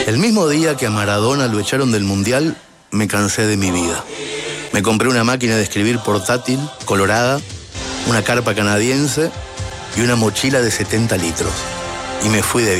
El mismo día que a Maradona lo echaron del Mundial, me cansé de mi vida. Me compré una máquina de escribir portátil, colorada, una carpa canadiense y una mochila de 70 litros. Y me fui de